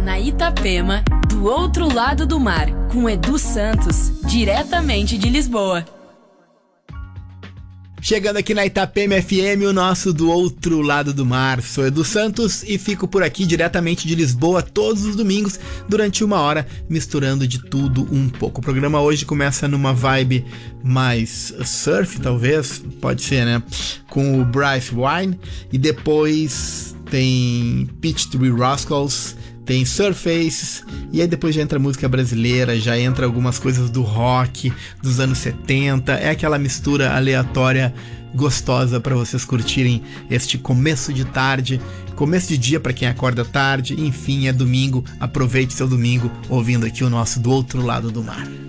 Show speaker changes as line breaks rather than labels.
Na Itapema, do outro lado do mar, com Edu Santos, diretamente de Lisboa.
Chegando aqui na Itapema FM, o nosso Do Outro Lado do Mar. Sou Edu Santos e fico por aqui diretamente de Lisboa todos os domingos, durante 1 hora, misturando de tudo um pouco. O programa hoje começa numa vibe mais surf, talvez, pode ser, né? Com o Bryce Wine, e depois tem Peach Tree Rascals, tem Surfaces, e aí depois já entra música brasileira, já entra algumas coisas do rock dos anos 70, é aquela mistura aleatória gostosa para vocês curtirem este começo de tarde, começo de dia para quem acorda tarde, enfim, é domingo, aproveite seu domingo ouvindo aqui o nosso Do Outro Lado do Mar.